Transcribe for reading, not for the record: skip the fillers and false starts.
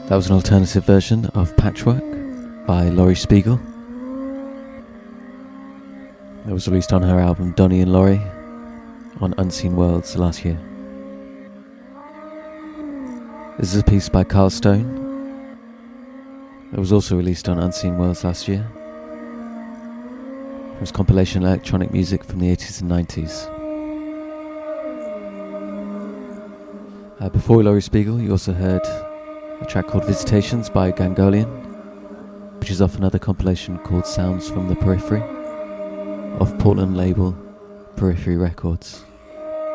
That was an alternative version of Patchwork by Laurie Spiegel. It was released on her album Donny and Laurie on Unseen Worlds last year. This is a piece by Carl Stone. It was also released on Unseen Worlds last year. It was compilation electronic music from the 80s and 90s. Before Laurie Spiegel, you also heard a track called Visitations by Gangolian, which is off another compilation called Sounds from the Periphery, off Portland label Periphery Records.